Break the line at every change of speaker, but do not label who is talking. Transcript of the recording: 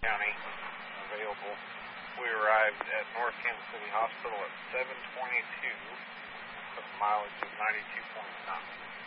County available. We arrived at North Kansas City Hospital at 7:22 with a mileage of 92.9.